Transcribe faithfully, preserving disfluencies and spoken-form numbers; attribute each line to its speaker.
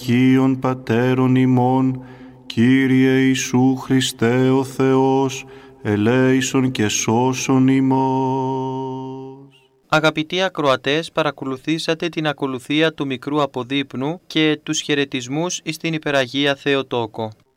Speaker 1: Αγίων Πατέρων ημών, Κύριε Ιησού Χριστέ ο Θεός, ελέησον και σώσον ημώς.
Speaker 2: Αγαπητοί ακροατές, παρακολουθήσατε την ακολουθία του μικρού αποδείπνου και τους χαιρετισμούς εις την Υπεραγία Θεοτόκο.